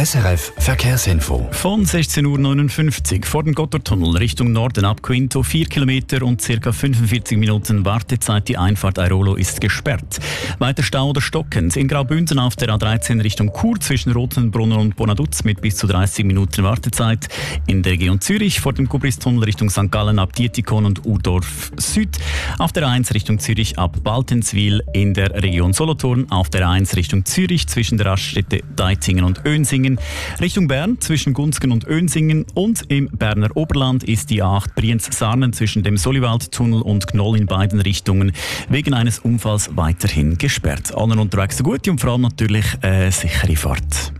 SRF Verkehrsinfo. Von 16.59 Uhr vor dem Gotthardtunnel Richtung Norden ab Quinto 4 Kilometer und ca. 45 Minuten Wartezeit. Die Einfahrt Airolo ist gesperrt. Weiter Stau oder stockend. In Graubünden auf der A13 Richtung Chur zwischen Rothenbrunnen und Bonaduz mit bis zu 30 Minuten Wartezeit. In der Region Zürich vor dem Kubristunnel Richtung St. Gallen ab Dietikon und Urdorf Süd. Auf der A1 Richtung Zürich ab Baltenswil. In der Region Solothurn auf der A1 Richtung Zürich zwischen der Raststätte Deizingen und Önsingen. Richtung Bern zwischen Gunzgen und Önsingen und im Berner Oberland ist die A8 Brienz-Sarnen zwischen dem Soliwaldtunnel und Gnoll in beiden Richtungen wegen eines Unfalls weiterhin gesperrt. Allen unterwegs eine gute und vor allem natürlich sichere Fahrt.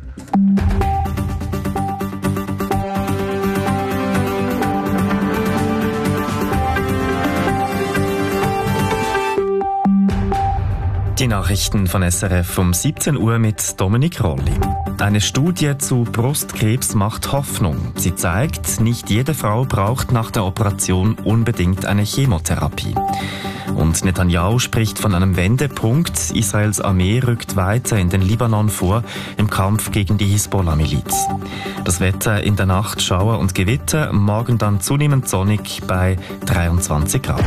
Die Nachrichten von SRF um 17 Uhr mit Dominik Rolli. Eine Studie zu Brustkrebs macht Hoffnung. Sie zeigt, nicht jede Frau braucht nach der Operation unbedingt eine Chemotherapie. Und Netanyahu spricht von einem Wendepunkt. Israels Armee rückt weiter in den Libanon vor im Kampf gegen die Hisbollah-Miliz. Das Wetter in der Nacht Schauer und Gewitter, morgen dann zunehmend sonnig bei 23 Grad.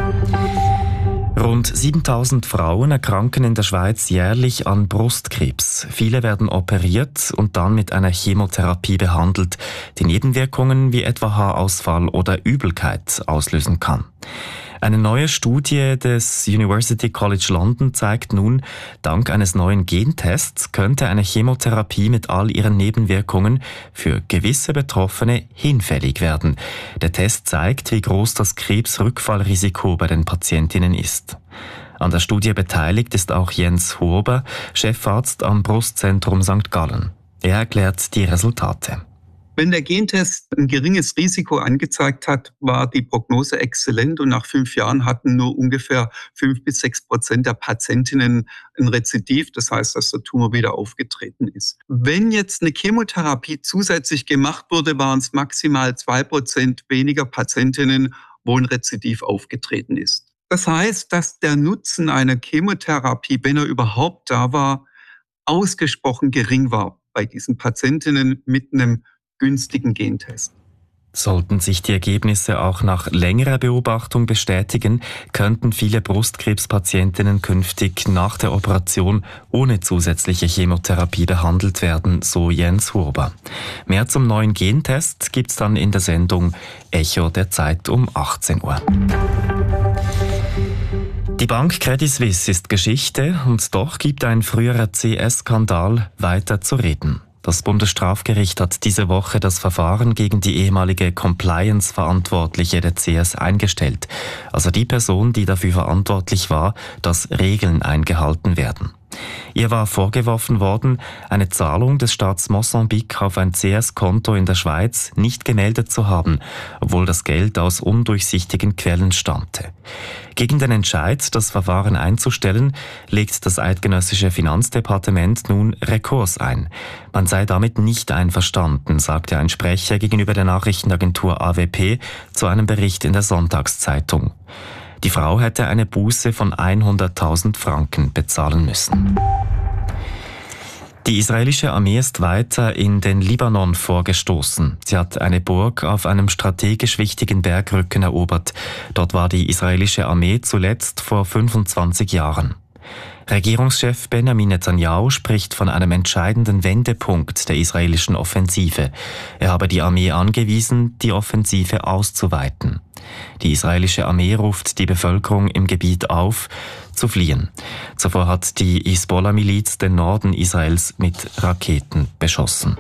Rund 7000 Frauen erkranken in der Schweiz jährlich an Brustkrebs. Viele werden operiert und dann mit einer Chemotherapie behandelt, die Nebenwirkungen wie etwa Haarausfall oder Übelkeit auslösen kann. Eine neue Studie des University College London zeigt nun, dank eines neuen Gentests könnte eine Chemotherapie mit all ihren Nebenwirkungen für gewisse Betroffene hinfällig werden. Der Test zeigt, wie groß das Krebsrückfallrisiko bei den Patientinnen ist. An der Studie beteiligt ist auch Jens Huber, Chefarzt am Brustzentrum St. Gallen. Er erklärt die Resultate. Wenn der Gentest ein geringes Risiko angezeigt hat, war die Prognose exzellent und nach 5 Jahren hatten nur ungefähr 5-6% der Patientinnen ein Rezidiv, das heißt, dass der Tumor wieder aufgetreten ist. Wenn jetzt eine Chemotherapie zusätzlich gemacht wurde, waren es maximal 2% weniger Patientinnen, wo ein Rezidiv aufgetreten ist. Das heißt, dass der Nutzen einer Chemotherapie, wenn er überhaupt da war, ausgesprochen gering war bei diesen Patientinnen mit einem günstigen Gentest. Sollten sich die Ergebnisse auch nach längerer Beobachtung bestätigen, könnten viele Brustkrebspatientinnen künftig nach der Operation ohne zusätzliche Chemotherapie behandelt werden, so Jens Huber. Mehr zum neuen Gentest gibt's dann in der Sendung Echo der Zeit um 18 Uhr. Die Bank Credit Suisse ist Geschichte und doch gibt ein früherer CS-Skandal weiter zu reden. Das Bundesstrafgericht hat diese Woche das Verfahren gegen die ehemalige Compliance-Verantwortliche der CS eingestellt, also die Person, die dafür verantwortlich war, dass Regeln eingehalten werden. Ihr war vorgeworfen worden, eine Zahlung des Staats Mosambik auf ein CS-Konto in der Schweiz nicht gemeldet zu haben, obwohl das Geld aus undurchsichtigen Quellen stammte. Gegen den Entscheid, das Verfahren einzustellen, legt das eidgenössische Finanzdepartement nun Rekurs ein. Man sei damit nicht einverstanden, sagte ein Sprecher gegenüber der Nachrichtenagentur AWP zu einem Bericht in der Sonntagszeitung. Die Frau hätte eine Buße von 100.000 Franken bezahlen müssen. Die israelische Armee ist weiter in den Libanon vorgestoßen. Sie hat eine Burg auf einem strategisch wichtigen Bergrücken erobert. Dort war die israelische Armee zuletzt vor 25 Jahren. Regierungschef Benjamin Netanyahu spricht von einem entscheidenden Wendepunkt der israelischen Offensive. Er habe die Armee angewiesen, die Offensive auszuweiten. Die israelische Armee ruft die Bevölkerung im Gebiet auf, zu fliehen. Zuvor hat die Hisbollah-Miliz den Norden Israels mit Raketen beschossen.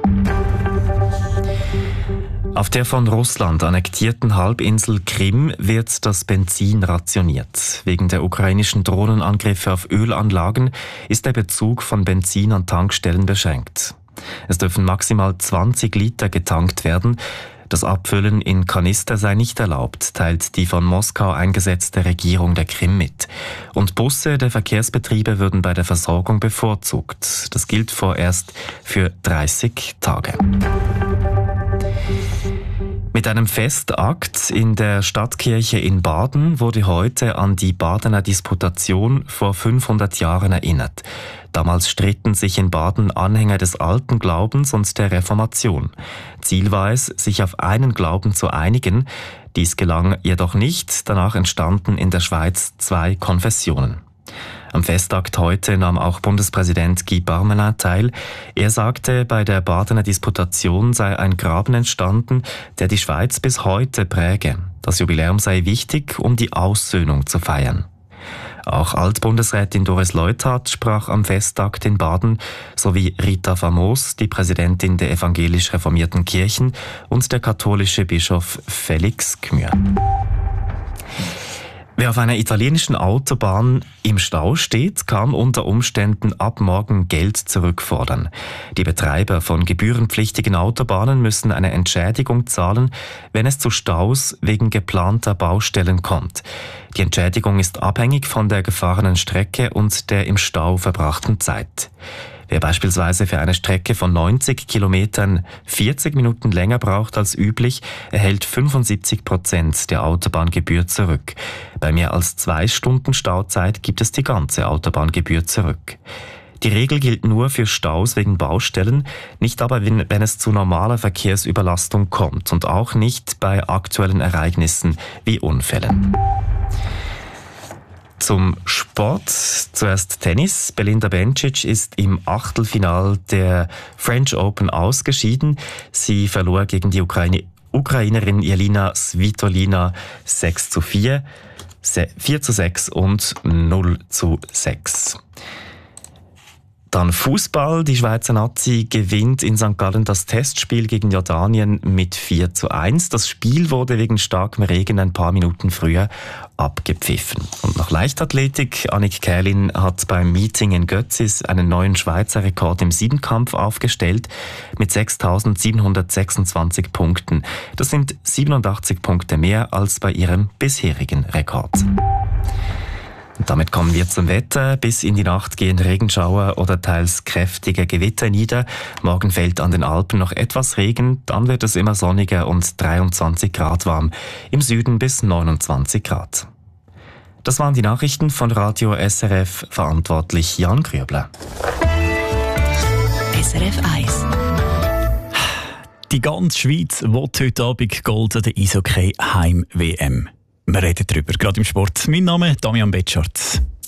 Auf der von Russland annektierten Halbinsel Krim wird das Benzin rationiert. Wegen der ukrainischen Drohnenangriffe auf Ölanlagen ist der Bezug von Benzin an Tankstellen beschränkt. Es dürfen maximal 20 Liter getankt werden. Das Abfüllen in Kanister sei nicht erlaubt, teilt die von Moskau eingesetzte Regierung der Krim mit. Und Busse der Verkehrsbetriebe würden bei der Versorgung bevorzugt. Das gilt vorerst für 30 Tage. Mit einem Festakt in der Stadtkirche in Baden wurde heute an die Badener Disputation vor 500 Jahren erinnert. Damals stritten sich in Baden Anhänger des alten Glaubens und der Reformation. Ziel war es, sich auf einen Glauben zu einigen. Dies gelang jedoch nicht. Danach entstanden in der Schweiz 2 Konfessionen. Am Festakt heute nahm auch Bundespräsident Guy Parmelin teil. Er sagte, bei der Badener Disputation sei ein Graben entstanden, der die Schweiz bis heute präge. Das Jubiläum sei wichtig, um die Aussöhnung zu feiern. Auch Altbundesrätin Doris Leuthard sprach am Festakt in Baden, sowie Rita Famos, die Präsidentin der evangelisch reformierten Kirchen, und der katholische Bischof Felix Gmür. Wer auf einer italienischen Autobahn im Stau steht, kann unter Umständen ab morgen Geld zurückfordern. Die Betreiber von gebührenpflichtigen Autobahnen müssen eine Entschädigung zahlen, wenn es zu Staus wegen geplanter Baustellen kommt. Die Entschädigung ist abhängig von der gefahrenen Strecke und der im Stau verbrachten Zeit. Wer beispielsweise für eine Strecke von 90 Kilometern 40 Minuten länger braucht als üblich, erhält 75% der Autobahngebühr zurück. Bei mehr als 2 Stunden Stauzeit gibt es die ganze Autobahngebühr zurück. Die Regel gilt nur für Staus wegen Baustellen, nicht aber wenn es zu normaler Verkehrsüberlastung kommt und auch nicht bei aktuellen Ereignissen wie Unfällen. Zum Sport. Zuerst Tennis. Belinda Bencic ist im Achtelfinal der French Open ausgeschieden. Sie verlor gegen die Ukrainerin Jelena Svitolina 6:4, 4:6 und 0:6. Dann Fußball. Die Schweizer Nazi gewinnt in St. Gallen das Testspiel gegen Jordanien mit 4:1. Das Spiel wurde wegen starkem Regen ein paar Minuten früher abgepfiffen. Und noch Leichtathletik. Annik Kählin hat beim Meeting in Götzis einen neuen Schweizer Rekord im Siebenkampf aufgestellt mit 6.726 Punkten. Das sind 87 Punkte mehr als bei ihrem bisherigen Rekord. Und damit kommen wir zum Wetter. Bis in die Nacht gehen Regenschauer oder teils kräftige Gewitter nieder. Morgen fällt an den Alpen noch etwas Regen, dann wird es immer sonniger und 23 Grad warm. Im Süden bis 29 Grad. Das waren die Nachrichten von Radio SRF, verantwortlich Jan Grübler. SRF 1. Die ganze Schweiz will heute Abend Gold an der Eishockey Heim-WM. Wir reden darüber, gerade im Sport. Mein Name ist Damian Betschardt.